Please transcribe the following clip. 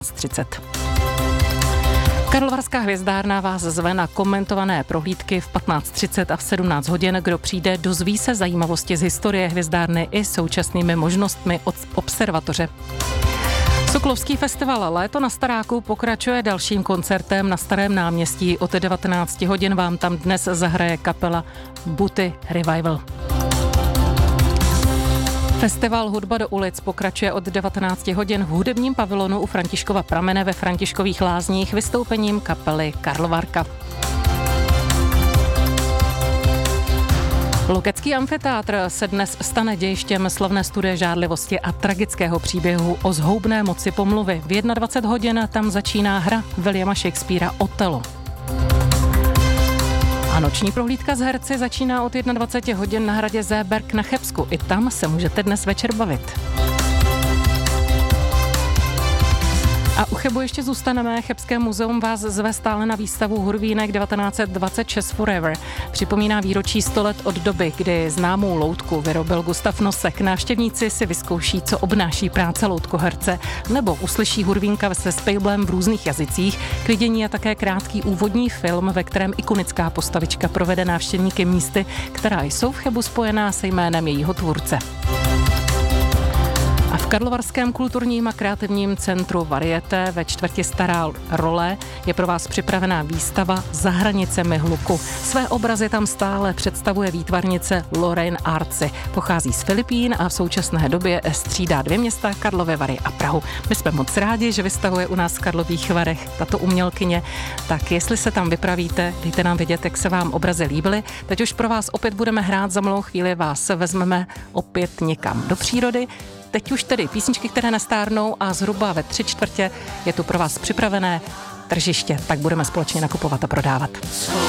15:30. Karlovarská hvězdárna vás zve na komentované prohlídky v 15:30 a v 17 hodin. Kdo přijde, dozví se zajímavosti z historie hvězdárny i současnými možnostmi od observatoře. Sokolovský festival Léto na Staráku pokračuje dalším koncertem na Starém náměstí. Od 19 hodin vám tam dnes zahraje kapela Buty Revival. Festival Hudba do ulic pokračuje od 19 hodin v hudebním pavilonu u Františkova pramene ve Františkových Lázních vystoupením kapely Karlovarka. Lokecký amfiteátr se dnes stane dějištěm slavné studie žádlivosti a tragického příběhu o zhoubné moci pomluvy. V 21 hodin tam začíná hra Williama Shakespearea Othello. A noční prohlídka s herci začíná od 21 hodin na hradě Zéberk na Chebsku. I tam se můžete dnes večer bavit. A u Chebu ještě zůstaneme. Chebské muzeum vás zve stále na výstavu Hurvínek 1926 Forever. Připomíná výročí 100 let od doby, kdy známou loutku vyrobil Gustav Nosek. Návštěvníci si vyzkouší, co obnáší práce loutkoherce, nebo uslyší Hurvínka se zpěvem v různých jazycích. K vidění je také krátký úvodní film, ve kterém ikonická postavička provede návštěvníky místy, která jsou v Chebu spojená se jménem jejího tvůrce. A v Karlovarském kulturním a kreativním centru Varieté ve čtvrti Stará Role je pro vás připravená výstava Za hranicemi hluku. Své obrazy tam stále představuje výtvarnice Lorraine Arci. Pochází z Filipín a v současné době střídá 2 města, Karlovy Vary a Prahu. My jsme moc rádi, že vystavuje u nás v Karlových Varech tato umělkyně. Tak jestli se tam vypravíte, dejte nám vědět, jak se vám obrazy líbily. Teď už pro vás opět budeme hrát, za malou chvíli vás vezmeme opět někam do přírody. Teď už tedy písničky, které nestárnou a zhruba ve 3/4 je tu pro vás připravené tržiště, tak budeme společně nakupovat a prodávat.